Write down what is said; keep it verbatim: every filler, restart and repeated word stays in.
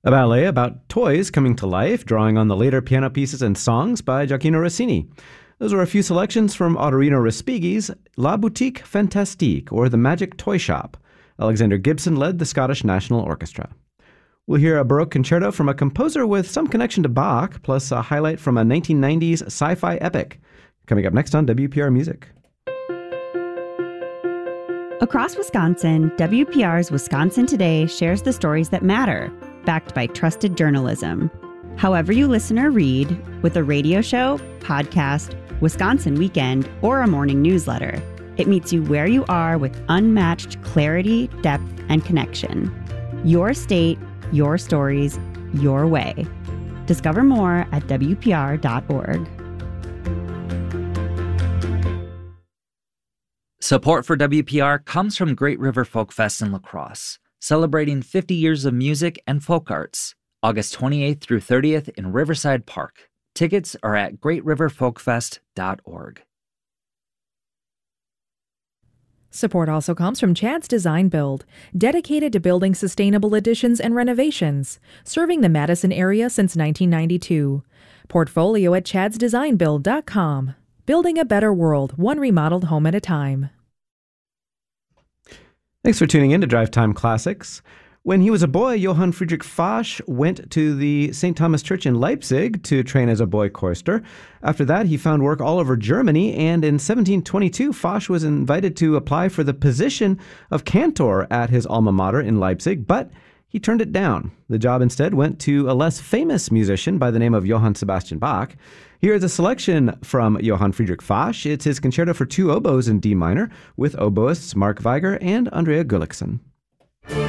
A ballet about toys coming to life, drawing on the later piano pieces and songs by Gioacchino Rossini. Those were a few selections from Ottorino Respighi's La Boutique Fantastique, or The Magic Toy Shop. Alexander Gibson led the Scottish National Orchestra. We'll hear a Baroque concerto from a composer with some connection to Bach, plus a highlight from a nineteen nineties sci-fi epic. Coming up next on W P R Music. Across Wisconsin, W P R's Wisconsin Today shares the stories that matter, backed by trusted journalism. However you listen or read, with a radio show, podcast, Wisconsin Weekend, or a morning newsletter, it meets you where you are with unmatched clarity, depth, and connection. Your state, your stories, your way. Discover more at W P R dot org. Support for W P R comes from Great River Folk Fest in La Crosse, celebrating fifty years of music and folk arts, August twenty-eighth through thirtieth in Riverside Park. Tickets are at great river folk fest dot org. Support also comes from Chad's Design Build, dedicated to building sustainable additions and renovations, serving the Madison area since nineteen ninety-two. Portfolio at chads design build dot com. Building a better world, one remodeled home at a time. Thanks for tuning in to Drive Time Classics. When he was a boy, Johann Friedrich Fasch went to the Saint Thomas Church in Leipzig to train as a boy chorister. After that, he found work all over Germany, and in seventeen twenty-two, Fasch was invited to apply for the position of cantor at his alma mater in Leipzig, but he turned it down. The job instead went to a less famous musician by the name of Johann Sebastian Bach. Here is a selection from Johann Friedrich Fasch. It's his concerto for two oboes in D minor with oboists Mark Weiger and Andrea Gullikson.